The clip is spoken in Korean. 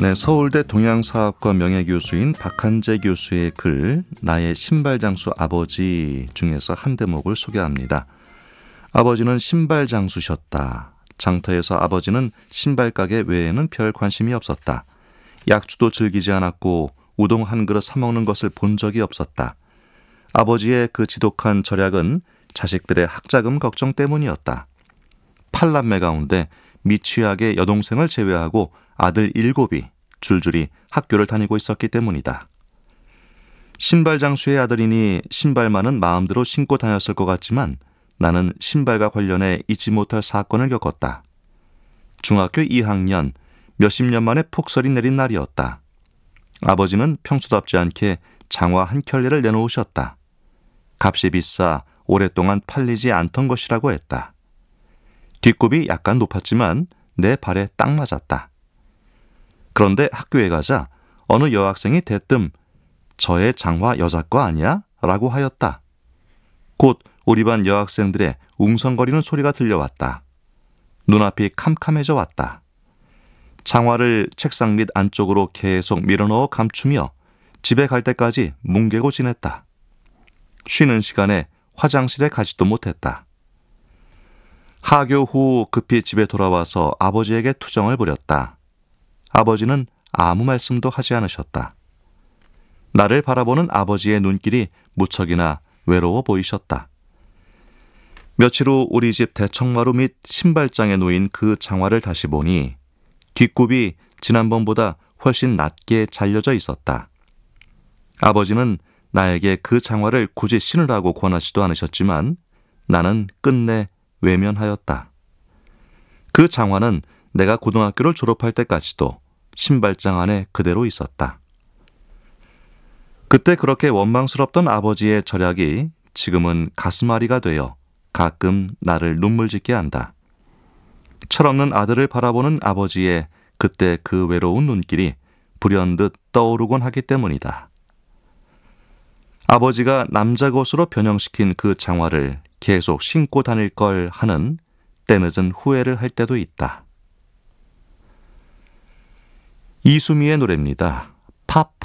네, 서울대 동양사학과 명예교수인 박한재 교수의 글 나의 신발장수 아버지 중에서 한 대목을 소개합니다. 아버지는 신발장수셨다. 장터에서 아버지는 신발가게 외에는 별 관심이 없었다. 약주도 즐기지 않았고 우동 한 그릇 사 먹는 것을 본 적이 없었다. 아버지의 그 지독한 절약은 자식들의 학자금 걱정 때문이었다. 8남매 가운데 미취학의 여동생을 제외하고 아들 7이 줄줄이 학교를 다니고 있었기 때문이다. 신발장수의 아들이니 신발만은 마음대로 신고 다녔을 것 같지만 나는 신발과 관련해 잊지 못할 사건을 겪었다. 중학교 2학년 몇십 년 만에 폭설이 내린 날이었다. 아버지는 평소답지 않게 장화 한 켤레를 내놓으셨다. 값이 비싸 오랫동안 팔리지 않던 것이라고 했다. 뒷굽이 약간 높았지만 내 발에 딱 맞았다. 그런데 학교에 가자 어느 여학생이 대뜸 저의 장화 여자 거 아니야? 라고 하였다. 곧 우리 반 여학생들의 웅성거리는 소리가 들려왔다. 눈앞이 캄캄해져 왔다. 장화를 책상 밑 안쪽으로 계속 밀어넣어 감추며 집에 갈 때까지 뭉개고 지냈다. 쉬는 시간에 화장실에 가지도 못했다. 하교 후 급히 집에 돌아와서 아버지에게 투정을 부렸다. 아버지는 아무 말씀도 하지 않으셨다. 나를 바라보는 아버지의 눈길이 무척이나 외로워 보이셨다. 며칠 후 우리 집 대청마루 및 신발장에 놓인 그 장화를 다시 보니 뒷굽이 지난번보다 훨씬 낮게 잘려져 있었다. 아버지는 나에게 그 장화를 굳이 신으라고 권하지도 않으셨지만 나는 끝내 외면하였다. 그 장화는 내가 고등학교를 졸업할 때까지도 신발장 안에 그대로 있었다. 그때 그렇게 원망스럽던 아버지의 절약이 지금은 가슴앓이가 되어 가끔 나를 눈물 짓게 한다. 철없는 아들을 바라보는 아버지의 그때 그 외로운 눈길이 불현듯 떠오르곤 하기 때문이다. 아버지가 남자 것으로 변형시킨 그 장화를 계속 신고 다닐 걸 하는 때늦은 후회를 할 때도 있다. 이수미의 노래입니다. 팝